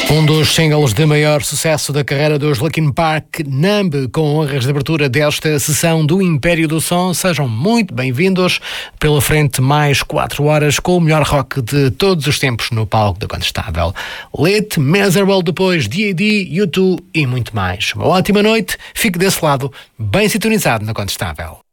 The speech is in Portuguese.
Um dos singles de maior sucesso da carreira dos Linkin Park, Numb, com honras de abertura desta sessão do Império do Som. Sejam muito bem-vindos. Pela frente, mais 4 horas com o melhor rock de todos os tempos no palco da Contestável. Lit, Miserable, depois D.A.D., U2 e muito mais. Uma ótima noite. Fique desse lado, bem sintonizado na Contestável.